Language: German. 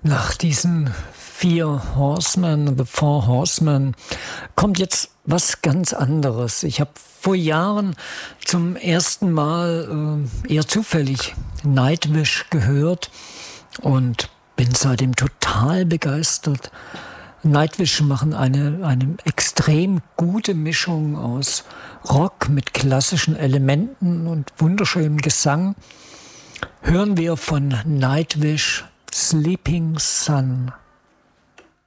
Nach diesen The Four Horsemen, kommt jetzt was ganz anderes. Ich habe vor Jahren zum ersten Mal eher zufällig Nightwish gehört und bin seitdem total begeistert. Nightwish machen eine extrem gute Mischung aus Rock mit klassischen Elementen und wunderschönem Gesang. Hören wir von Nightwish Sleeping Sun.